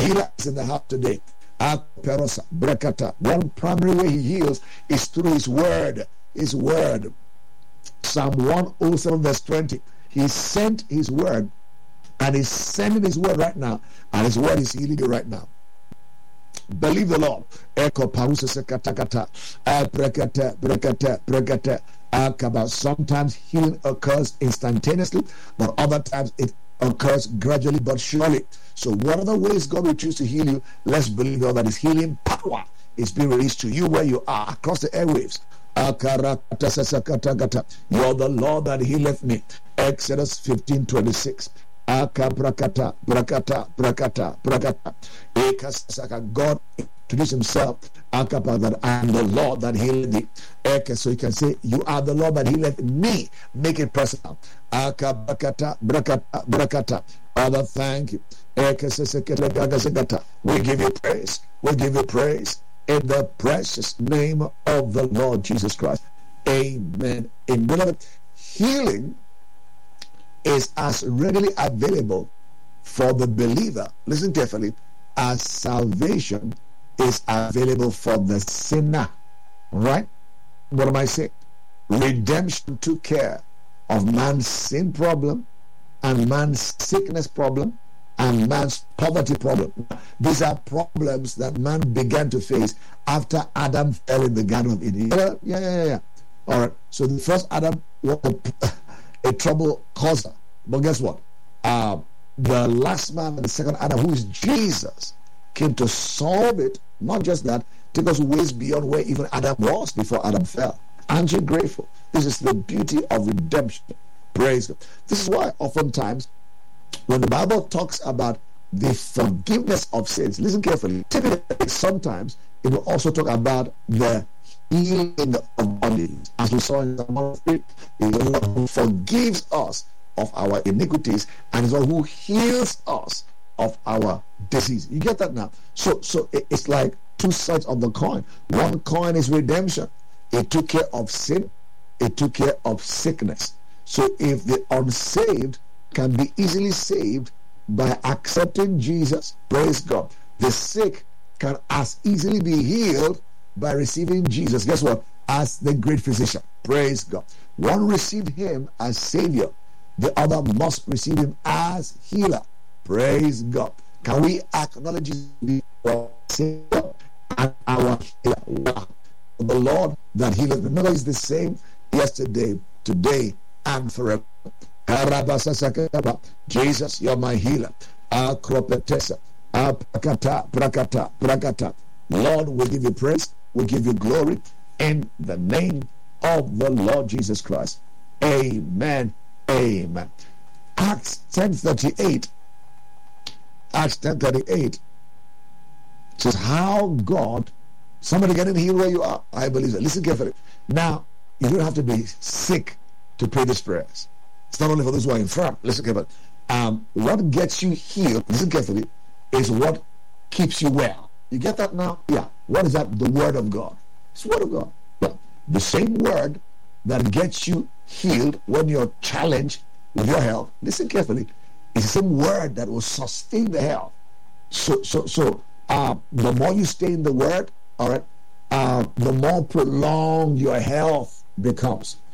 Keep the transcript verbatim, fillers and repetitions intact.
healer is in the house today. One primary way he heals is through his word. His word. Psalm one oh seven verse twenty. He sent his word, and he's sending his word right now, and his word is healing you right now. Believe the Lord. Sometimes healing occurs instantaneously, but other times it occurs gradually but surely. So what are the ways God will choose to heal you? Let's believe God that his healing power is being released to you where you are across the airwaves. You are the Lord that healeth me. Exodus fifteen twenty-six. Brakata, brakata, brakata, brakata. God introduced himself that I am the Lord that healeth thee. So you can say, you are the Lord that healeth me. Make it personal. Brakata, brakata, brakata. Father, thank you. We give you praise. We give you praise in the precious name of the Lord Jesus Christ. Amen. In beloved, healing is as readily available for the believer, listen carefully, as salvation is available for the sinner. All right? What am I saying? Redemption took care of man's sin problem and man's sickness problem and man's poverty problem. These are problems that man began to face after Adam fell in the Garden of Eden. Yeah, yeah, yeah, yeah. All right. So the first Adam was a, a trouble causer. But guess what? Uh, the last man, the second Adam, who is Jesus, came to solve it. Not just that, take us ways beyond where even Adam was before Adam fell. Aren't you grateful? This is the beauty of redemption. Praise God. This is why oftentimes when the Bible talks about the forgiveness of sins, listen carefully. Typically, sometimes it will also talk about the healing of bodies. As we saw in the month three, the Lord who forgives us of our iniquities and is the one who heals us of our disease. You get that now? So, so it's like two sides of the coin. One coin is redemption. It took care of sin. It took care of sickness. So if the unsaved can be easily saved by accepting Jesus, praise God. The sick can as easily be healed by receiving Jesus. Guess what? As the great physician. Praise God. One received him as Savior. The other must receive him as healer. Praise God. Can we acknowledge our Savior and our healer? Wow. The Lord that healeth. Remember, is the same yesterday, today, and forever. Jesus, you're my healer. Akropetesa. Prakata, prakata, prakata. Lord, we give you praise. We give you glory in the name of the Lord Jesus Christ. Amen. Amen. Acts ten thirty-eight. Acts ten thirty-eight says how God, somebody getting healed where you are. I believe that. Listen carefully. Now, you don't have to be sick to pray these prayers. It's not only for those who are infirm. Listen carefully. Um, what gets you healed, listen carefully, is what keeps you well. You get that now? Yeah. What is that? The Word of God. It's the Word of God. Well, the same Word that gets you healed when you're challenged with your health, listen carefully, is the same Word that will sustain the health. So, so, so, uh, the more you stay in the Word, all right, uh, the more prolonged your health becomes.